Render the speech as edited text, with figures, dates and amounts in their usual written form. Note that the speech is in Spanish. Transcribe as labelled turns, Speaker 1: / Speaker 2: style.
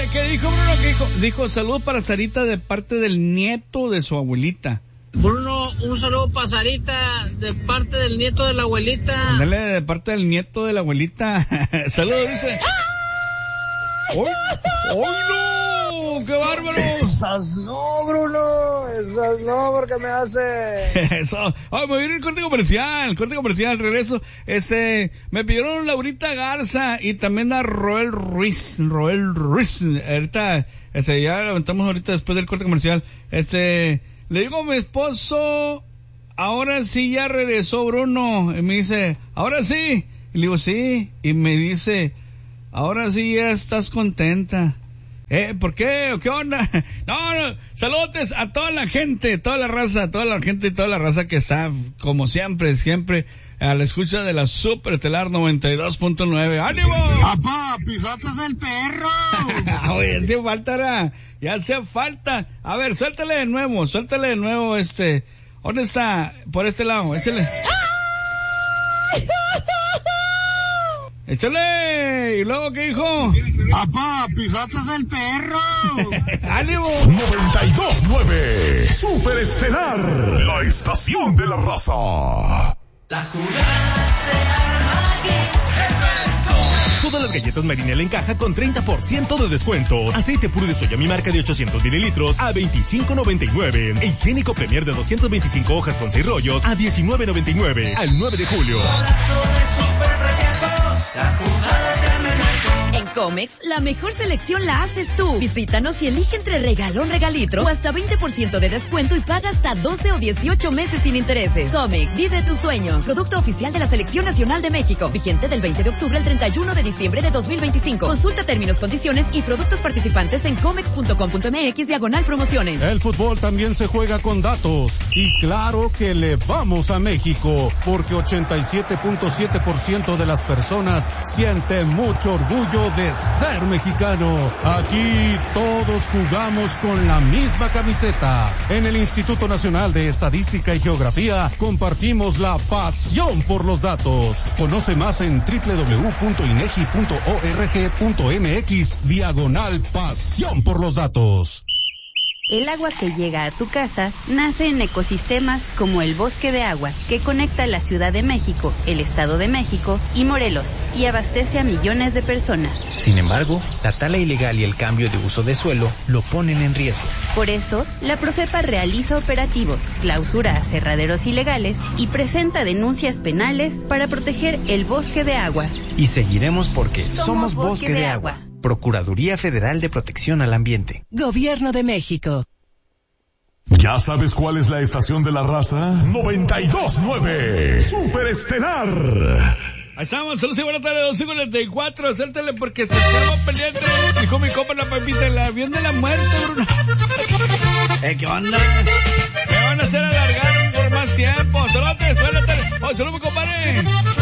Speaker 1: ¿Qué dijo Bruno? ¿Qué dijo? Dijo, saludos para Sarita de parte del nieto de su abuelita.
Speaker 2: Bruno, un saludo para Sarita de parte del nieto de la abuelita.
Speaker 1: Ándale, de parte del nieto de la abuelita. Saludos, dice. ¡Ay, no! ¡Qué bárbaro!
Speaker 3: Esas no, Bruno. Esas no, porque me hace...
Speaker 1: Eso. Ay, me viene el corte comercial, regreso. Me pidieron Laurita Garza y también a Roel Ruiz. Ahorita, ya lo aventamos ahorita después del corte comercial. Le digo a mi esposo, ahora sí ya regresó Bruno. Y me dice, ¿ahora sí? Y le digo, sí. Y me dice, ahora sí ya estás contenta. ¿Por qué? ¿Qué onda? No, saludos a toda la gente, toda la raza que está, como siempre, a la escucha de la Super Estelar 92.9. ¡Ánimo!
Speaker 4: ¡Papá, pisaste el perro!
Speaker 1: Oye, ya hace falta. A ver, suéltale de nuevo, ¿dónde está? Por este lado, échale. ¡Échale! ¿Y luego qué dijo?
Speaker 4: ¡Papá, pisaste el perro!
Speaker 1: ¡Ánimo!
Speaker 5: 92.9 Super Estelar, la estación de la raza.
Speaker 6: La jugada se arma aquí.
Speaker 7: Todas las galletas Marinela en caja con 30% de descuento. Aceite puro de soya mi marca de 800 mililitros a $25.99. E higiénico Premier de 225 hojas con 6 rollos a $19.99. Al 9 de julio.
Speaker 6: La jugada se arma aquí.
Speaker 8: En Comex, la mejor selección la haces tú. Visítanos y elige entre regalitro o hasta 20% de descuento y paga hasta 12 o 18 meses sin intereses. Comex, vive tus sueños. Producto oficial de la Selección Nacional de México. Vigente del 20 de octubre al 31 de diciembre de 2025. Consulta términos, condiciones y productos participantes en comex.com.mx/promociones.
Speaker 9: El fútbol también se juega con datos. Y claro que le vamos a México, porque 87.7% de las personas siente mucho orgullo de ser mexicano. Aquí todos jugamos con la misma camiseta. En el Instituto Nacional de Estadística y Geografía compartimos la pasión por los datos. Conoce más en www.inegi.org.mx/pasión por los datos.
Speaker 10: El agua que llega a tu casa nace en ecosistemas como el Bosque de Agua, que conecta la Ciudad de México, el Estado de México y Morelos, y abastece a millones de personas.
Speaker 11: Sin embargo, la tala ilegal y el cambio de uso de suelo lo ponen en riesgo.
Speaker 10: Por eso, la Profepa realiza operativos, clausura aserraderos ilegales y presenta denuncias penales para proteger el Bosque de Agua.
Speaker 11: Y seguiremos porque somos Bosque de Agua. Procuraduría Federal de Protección al Ambiente.
Speaker 12: Gobierno de México.
Speaker 5: ¿Ya sabes cuál es la estación de la raza? 92.9 Super Estelar.
Speaker 1: Ahí estamos, saludos y buenas tardes, 2:44, acértale porque se estaba peleando, dijo mi compa la papita, el avión de la muerte, Bruno. ¿Qué onda? Me van a hacer alargar por más tiempo, saludos, buenas tardes, saludos mi compadre.